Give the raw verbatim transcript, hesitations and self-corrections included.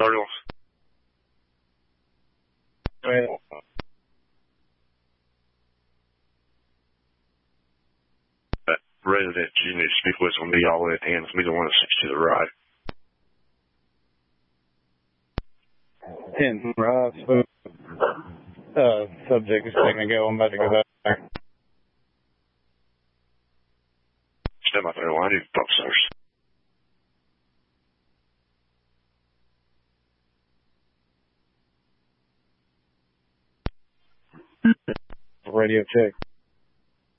Cardinals. Right. That resident you need to speak with will be all in hands. Me the one that sits to the right. ten, right. Uh, subject is taking a go. I'm about to go back there. Step out there, line you pump stairs. Radio check.